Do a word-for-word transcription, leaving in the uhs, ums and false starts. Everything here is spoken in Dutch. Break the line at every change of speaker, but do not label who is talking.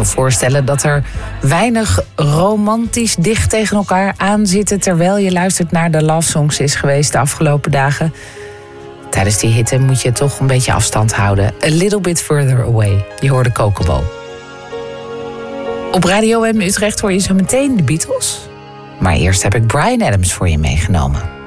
me voorstellen dat er weinig romantisch dicht tegen elkaar aan zitten terwijl je luistert naar de love songs is geweest de afgelopen dagen. Tijdens die hitte moet je toch een beetje afstand houden. A little bit further away. Je hoorde Kokobo. Op Radio M Utrecht hoor je zo meteen de Beatles. Maar eerst heb ik Bryan Adams voor je meegenomen.